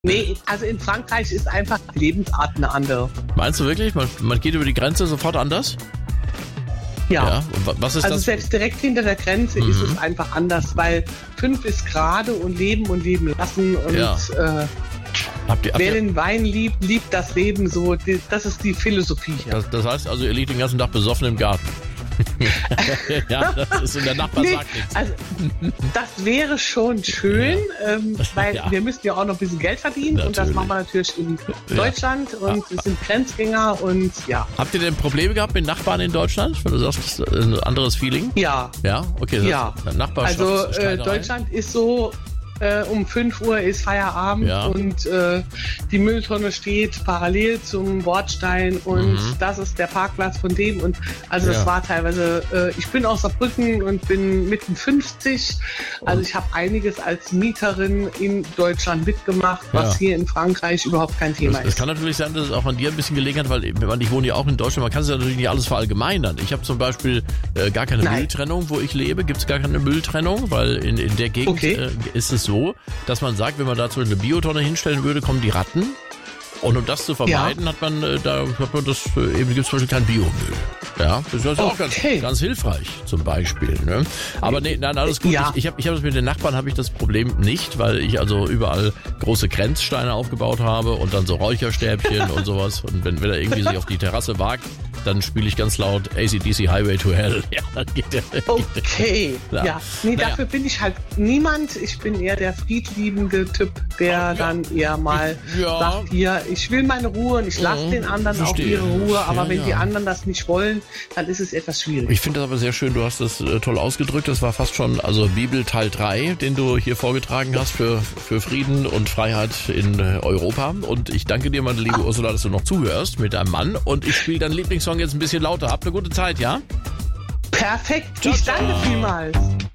Nee, also in Frankreich ist einfach die Lebensart eine andere. Meinst du wirklich? Man geht über die Grenze sofort anders? Ja. Und was ist also das? selbst direkt hinter der Grenze ist es einfach anders, weil 5 ist gerade und leben lassen und wer den Wein liebt, liebt das Leben so. Das ist die Philosophie hier. Das heißt also, ihr liegt den ganzen Tag besoffen im Garten. Ja, das ist, und der Nachbar sagt nichts. Also, das wäre schon schön, weil wir müssen ja auch noch ein bisschen Geld verdienen. Natürlich. Und das machen wir natürlich in Deutschland und wir sind Grenzgänger und ja. Habt ihr denn Probleme gehabt mit Nachbarn in Deutschland? Wenn du sagst, das ist ein anderes Feeling? Ja. Ja, okay. Ja. Also Deutschland ist so, um 5 Uhr ist Feierabend und die Mülltonne steht parallel zum Bordstein und das ist der Parkplatz von dem und also das war teilweise, ich bin aus Saarbrücken und bin mitten 50, also ich habe einiges als Mieterin in Deutschland mitgemacht, was hier in Frankreich überhaupt kein Thema ist. Es kann natürlich sein, dass es auch an dir ein bisschen gelegen hat, weil ich wohne ja auch in Deutschland, man kann es ja natürlich nicht alles verallgemeinern. Ich habe zum Beispiel gar keine Mülltrennung, wo ich lebe, gibt es gar keine Mülltrennung, weil in der Gegend ist es so, dass man sagt, wenn man dazu eine Biotonne hinstellen würde, kommen die Ratten. Und um das zu vermeiden, gibt es zum Beispiel kein Biomüll. Ja, das ist auch ganz hilfreich zum Beispiel. Ne? Aber nein, alles gut. Ja. Ich hab das mit den Nachbarn habe ich das Problem nicht, weil ich also überall große Grenzsteine aufgebaut habe und dann so Räucherstäbchen und sowas. Und wenn er irgendwie sich auf die Terrasse wagt, dann spiele ich ganz laut AC/DC Highway to Hell. Ja, dann geht der. Okay. Ja. Nee, dafür bin ich halt niemand. Ich bin eher der friedliebende Typ, der dann eher mal sagt, hier, ich will meine Ruhe und ich lasse den anderen auch ihre Ruhe. Aber wenn die anderen das nicht wollen, dann ist es etwas schwierig. Ich finde das aber sehr schön. Du hast das toll ausgedrückt. Das war fast schon Bibel Teil 3, den du hier vorgetragen hast für Frieden und Freiheit in Europa. Und ich danke dir, meine liebe Ursula, dass du noch zuhörst mit deinem Mann. Und ich spiele deinen Lieblingssong jetzt ein bisschen lauter. Habt eine gute Zeit, ja? Perfekt. Ich danke vielmals.